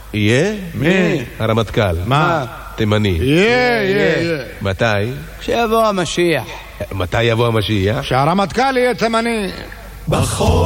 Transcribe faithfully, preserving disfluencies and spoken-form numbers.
יהיה? מי? הרמטכ"ל. מה? תימני. יהיה, יהיה, יהיה. מתי? כשיבוא המשיח. מתי יבוא המשיח? שהרמטכ"ל יהיה תימני. בחור